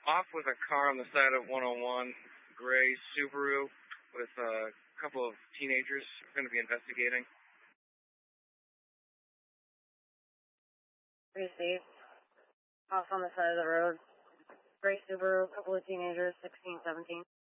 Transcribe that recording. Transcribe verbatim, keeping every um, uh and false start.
off with a car on the side of one oh one, gray Subaru with a couple of teenagers. We're going to be investigating. Received. Off on the side of the road. Gray Subaru, couple of teenagers, sixteen, seventeen.